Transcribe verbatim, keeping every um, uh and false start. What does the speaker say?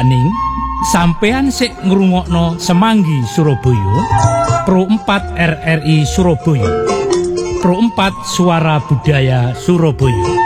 Daning sampean sik ngrungokno Semanggi Surabaya, Pro empat R R I Surabaya, Pro empat Suara Budaya Surabaya.